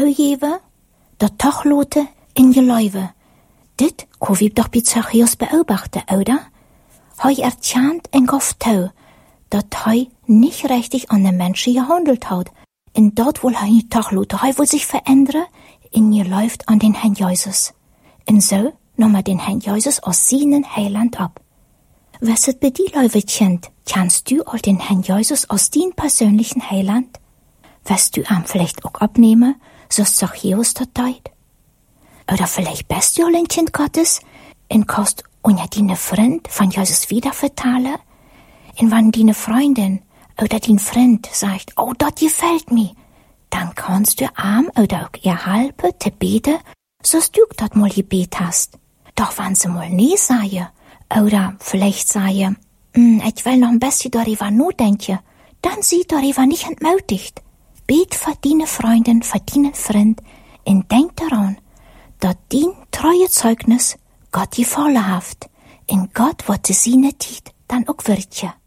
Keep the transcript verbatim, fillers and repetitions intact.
jewe, dat toch lote in je Leuwe. Dit kon we doch bij Zachäus beobachten, oder? Hij erkent en gaf toe, dat hij nicht richtig an den Menschen gehandelt hat. En dat wil hij niet toch loten. Hij wil zich verändern en je läuft an den Herrn Jesus. En so nahm er den Herrn Jesus als seinen Heiland ab. Was het bei dir Leute kennt, kennst du all den Herrn Jesus als dein persönlichen Heiland? Wirst du ihn vielleicht auch abnehmen, so Zachäus das tat? Oder vielleicht bist du all ein Kind Gottes und kannst unter deine Freund von Jesus wieder vertellen? Und wenn deine Freundin oder dein Freund sagt, oh, das gefällt mir, dann kannst du ihm oder auch ihr helfen, zu beten, so du das mal gebet hast. Doch wenn sie mal nie sagen, oder vielleicht sagen, hm, ich will noch ein bisschen darüber nachdenken, dann sie darüber nicht entmutigt. Bet für deine Freundin, für deinen Freund und denk daran, dass dein treue Zeugnis Gott gefallen hat. Und Gott wird seine Zeit dann auch wirken.